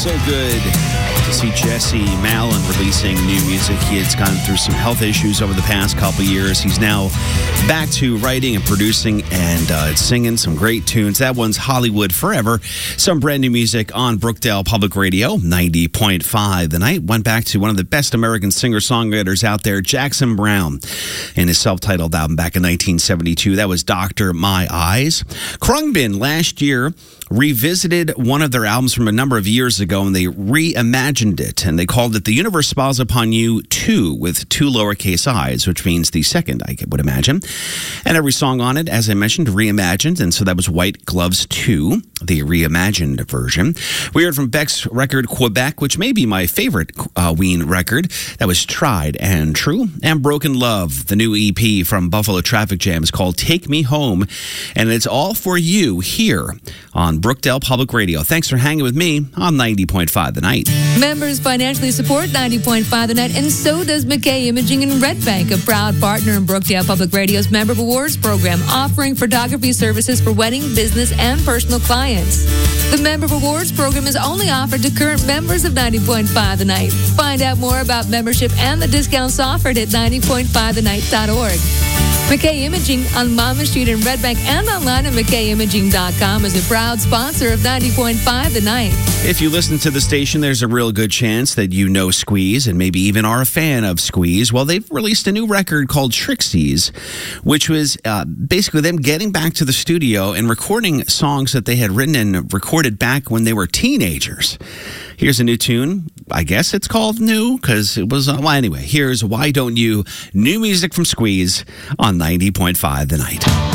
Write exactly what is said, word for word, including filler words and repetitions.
So good to see Jesse Malin releasing new music. He has gone through some health issues over the past couple years. He's now back to writing and producing and uh, singing some great tunes. That one's Hollywood Forever. Some brand new music on Brookdale Public Radio, ninety point five. The night went back to one of the best American singer-songwriters out there, Jackson Browne, in his self-titled album back in nineteen seventy-two. That was Doctor My Eyes. Khruangbin last year revisited one of their albums from a number of years ago, and they reimagined it, and they called it The Universe Smiles Upon You two, with two lowercase i's, which means the second, I would imagine. And every song on it, as I mentioned, reimagined, and so that was White Gloves two, the reimagined version. We heard from Beck's record Quebec, which may be my favorite uh, Ween record. That was Tried and True. And Broken Love, the new E P from Buffalo Traffic Jam, is called Take Me Home, and it's all for you here on Brookdale Public Radio. Thanks for hanging with me on ninety point five The Night. Members financially support ninety point five The Night, and so does McKay Imaging and Red Bank, a proud partner in Brookdale Public Radio's Member Rewards program, offering photography services for wedding, business, and personal clients. The Member Rewards program is only offered to current members of ninety point five The Night. Find out more about membership and the discounts offered at ninety point five the night dot org. McKay Imaging on Monmouth Street in Red Bank and online at mckay imaging dot com is a proud sponsor of ninety point five The Night. If you listen to the station, there's a real good chance that you know Squeeze and maybe even are a fan of Squeeze. Well, they've released a new record called Trixies, which was uh, basically them getting back to the studio and recording songs that they had written and recorded back when they were teenagers. Here's a new tune. I guess it's called new because it was, uh, well, anyway, here's Why Don't You, new music from Squeeze on ninety point five The Night.